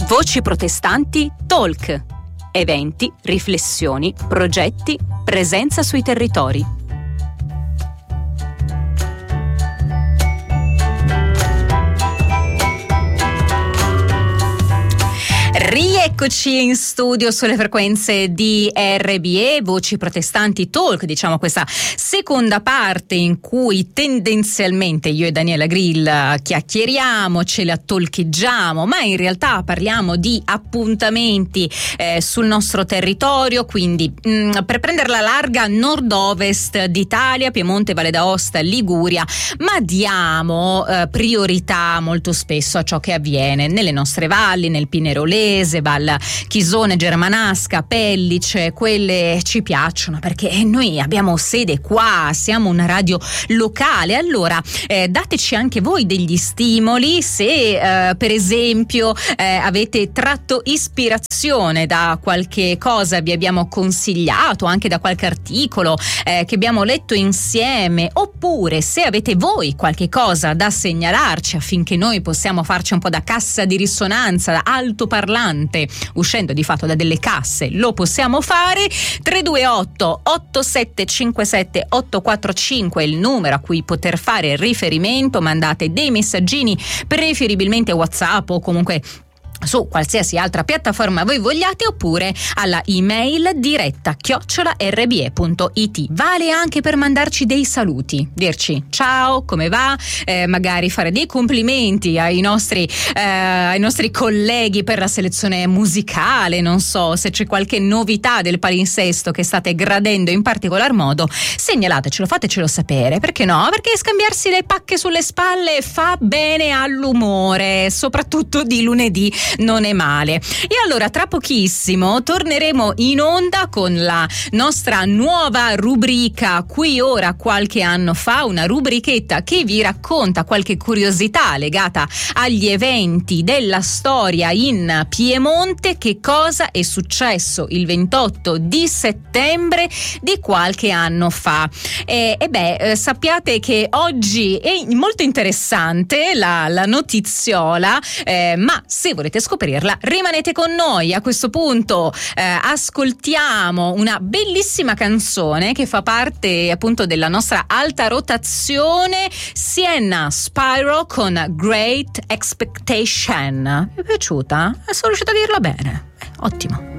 Voci protestanti Talk. Eventi, riflessioni, progetti, presenza sui territori. Rieccoci in studio sulle frequenze di RBE, Voci Protestanti Talk, diciamo questa seconda parte in cui tendenzialmente io e Daniela Grill chiacchieriamo, ce la talcheggiamo, ma in realtà parliamo di appuntamenti sul nostro territorio, quindi per prenderla larga nord-ovest d'Italia, Piemonte, Valle d'Aosta, Liguria, ma diamo priorità molto spesso a ciò che avviene nelle nostre valli, nel Pinerolese, Val Chisone, Germanasca, Pellice. Quelle ci piacciono perché noi abbiamo sede qua, siamo una radio locale. Allora dateci anche voi degli stimoli se per esempio avete tratto ispirazione da qualche cosa vi abbiamo consigliato, anche da qualche articolo che abbiamo letto insieme, oppure se avete voi qualche cosa da segnalarci affinché noi possiamo farci un po' da cassa di risonanza, da altoparlante, uscendo di fatto da delle casse, lo possiamo fare. 328 8757 845 è il numero a cui poter fare riferimento. Mandate dei messaggini, preferibilmente WhatsApp o comunque su qualsiasi altra piattaforma voi vogliate, oppure alla email diretta@rbe.it. Vale anche per mandarci dei saluti, dirci ciao, come va, magari fare dei complimenti ai nostri colleghi per la selezione musicale, non so se c'è qualche novità del palinsesto che state gradendo in particolar modo, segnalatecelo, fatecelo sapere, perché no? Perché scambiarsi le pacche sulle spalle fa bene all'umore, soprattutto di lunedì non è male. E allora tra pochissimo torneremo in onda con la nostra nuova rubrica Qui Ora Qualche Anno Fa, una rubrichetta che vi racconta qualche curiosità legata agli eventi della storia in Piemonte. Che cosa è successo il 28 di settembre di qualche anno fa. Sappiate che oggi è molto interessante la notiziola, ma se volete scoprirla rimanete con noi. A questo punto ascoltiamo una bellissima canzone che fa parte appunto della nostra alta rotazione, Sienna Spyro con Great Expectation. Vi è piaciuta? Sono riuscita a dirla bene? Ottimo.